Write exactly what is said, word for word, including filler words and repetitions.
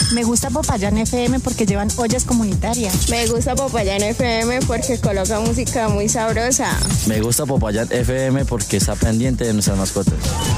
Me gusta Popayán F M porque llevan ollas comunitarias. Me gusta Popayán F M porque coloca música muy sabrosa. Me gusta Popayán F M porque está pendiente de nuestras mascotas.